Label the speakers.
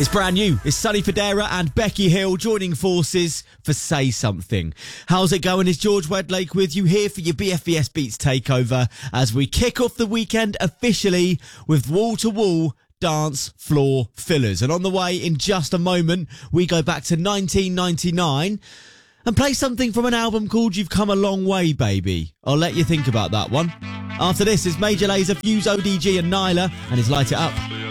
Speaker 1: It's brand new. It's Sonny Fodera and Becky Hill joining forces for Say Something. How's it going? It's George Wedlake with you here for your BFBS Beats takeover as we kick off the weekend officially with wall-to-wall dance floor fillers. And on the way in just a moment, we go back to 1999 and play something from an album called You've Come a Long Way, Baby. I'll let you think about that one. After this is Major Lazer, Fuse, ODG and Nyla, and it's Light It Up.